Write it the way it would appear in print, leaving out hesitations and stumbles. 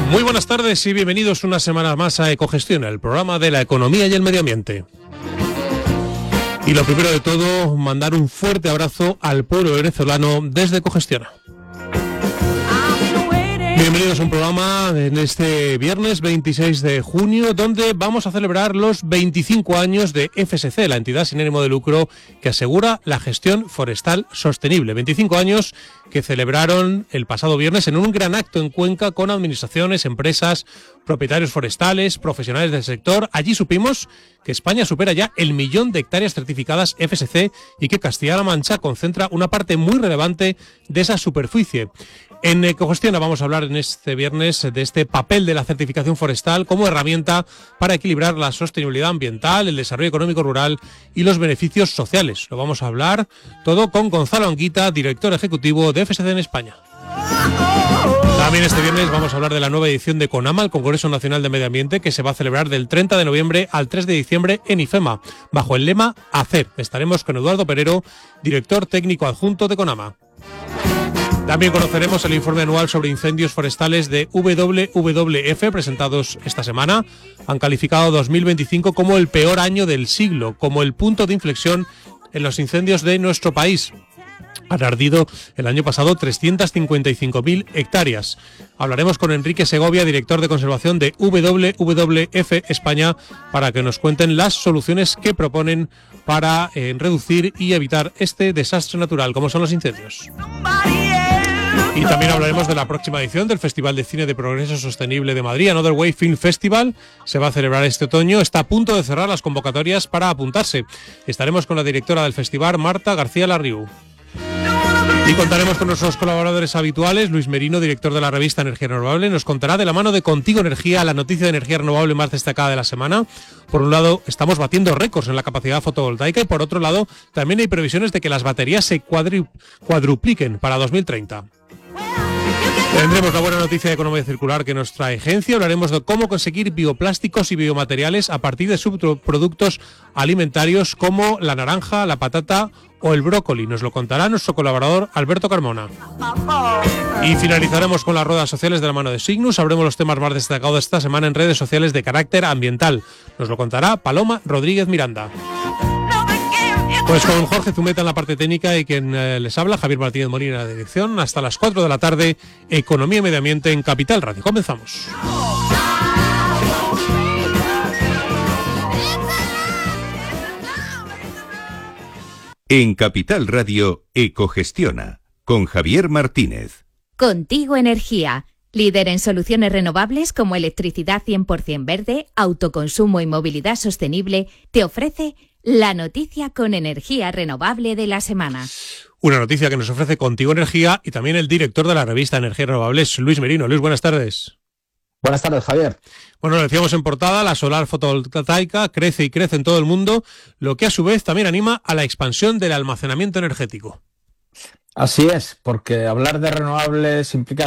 Muy buenas tardes y bienvenidos una semana más a Ecogestión, el programa de la economía y el medio ambiente. Y lo primero de todo, mandar un fuerte abrazo al pueblo venezolano desde Ecogestiona. Bienvenidos a un programa en este viernes 26 de junio, donde vamos a celebrar los 25 años de FSC, la entidad sin ánimo de lucro que asegura la gestión forestal sostenible. 25 años que celebraron el pasado viernes en un gran acto en Cuenca con administraciones, empresas, propietarios forestales, profesionales del sector. Allí supimos que España supera ya el 1.000.000 de hectáreas certificadas FSC y que Castilla-La Mancha concentra una parte muy relevante de esa superficie. En Ecogestiona vamos a hablar en este viernes de este papel de la certificación forestal como herramienta para equilibrar la sostenibilidad ambiental, el desarrollo económico rural y los beneficios sociales. Lo vamos a hablar todo con Gonzalo Anguita, director ejecutivo de FSC en España. También este viernes vamos a hablar de la nueva edición de CONAMA, el Congreso Nacional de Medio Ambiente, que se va a celebrar del 30 de noviembre al 3 de diciembre en IFEMA, bajo el lema Hacer. Estaremos con Eduardo Perero, director técnico adjunto de CONAMA. También conoceremos el informe anual sobre incendios forestales de WWF presentados esta semana. Han calificado 2025 como el peor año del siglo, como el punto de inflexión en los incendios de nuestro país. Han ardido el año pasado 355.000 hectáreas. Hablaremos con Enrique Segovia, director de conservación de WWF España, para que nos cuenten las soluciones que proponen para reducir y evitar este desastre natural, como son los incendios. Y también hablaremos de la próxima edición del Festival de Cine de Progreso Sostenible de Madrid, Another Way Film Festival. Se va a celebrar este otoño. Está a punto de cerrar las convocatorias para apuntarse. Estaremos con la directora del festival, Marta García Larriu. Y contaremos con nuestros colaboradores habituales. Luis Merino, director de la revista Energía Renovable, nos contará de la mano de Contigo Energía la noticia de energía renovable más destacada de la semana. Por un lado, estamos batiendo récords en la capacidad fotovoltaica y por otro lado, también hay previsiones de que las baterías se cuadrupliquen para 2030. Tendremos la buena noticia de economía circular que nos trae Gencia. Hablaremos de cómo conseguir bioplásticos y biomateriales a partir de subproductos alimentarios como la naranja, la patata o el brócoli. Nos lo contará nuestro colaborador Alberto Carmona. Y finalizaremos con las ruedas sociales de la mano de Signus. Sabremos los temas más destacados esta semana en redes sociales de carácter ambiental. Nos lo contará Paloma Rodríguez Miranda. Pues con Jorge Zumeta en la parte técnica y quien les habla, Javier Martínez Molina en la dirección. Hasta las 4 de la tarde, Economía y Medio Ambiente en Capital Radio. Comenzamos. En Capital Radio, Ecogestiona, con Javier Martínez. Contigo Energía, líder en soluciones renovables como electricidad 100% verde, autoconsumo y movilidad sostenible, te ofrece la noticia con energía renovable de la semana. Una noticia que nos ofrece Contigo Energía y también el director de la revista Energías Renovables, Luis Merino. Luis, buenas tardes. Buenas tardes, Javier. Bueno, lo decíamos en portada, la solar fotovoltaica crece y crece en todo el mundo, lo que a su vez también anima a la expansión del almacenamiento energético. Así es, porque hablar de renovables implica